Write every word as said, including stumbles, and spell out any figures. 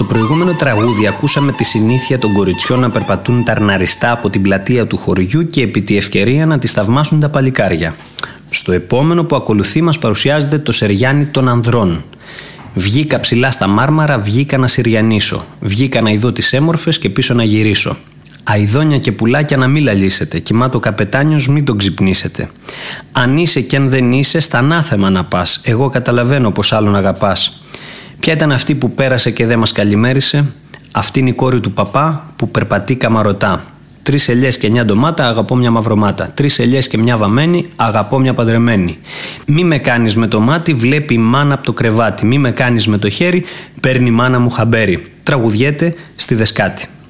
Στο προηγούμενο τραγούδι ακούσαμε τη συνήθεια των κοριτσιών να περπατούν ταρναριστά από την πλατεία του χωριού και επί τη ευκαιρία να τις θαυμάσουν τα παλικάρια. Στο επόμενο που ακολουθεί μας παρουσιάζεται το Σεριάνι των ανδρών. Βγήκα ψηλά στα μάρμαρα, βγήκα να συριανίσω. Βγήκα να ειδώ τις έμορφες και πίσω να γυρίσω. Αηδόνια και πουλάκια να μην λαλήσετε, κοιμά το καπετάνιος μην τον ξυπνήσετε. Αν είσαι και αν δεν είσαι, στα ανάθεμα να πας. Εγώ καταλαβαίνω πως άλλον αγαπάς. Ποια ήταν αυτή που πέρασε και δεν μας καλημέρισε? Αυτή είναι η κόρη του παπά που περπατεί καμαρωτά. Τρεις ελιές και μια ντομάτα, αγαπώ μια μαυρομάτα. Τρεις ελιές και μια βαμμένη, αγαπώ μια παντρεμένη. Μη με κάνεις με το μάτι, βλέπει η μάνα από το κρεβάτι. Μη με κάνεις με το χέρι, παίρνει η μάνα μου χαμπέρι. Τραγουδιέται στη Δεσκάτη.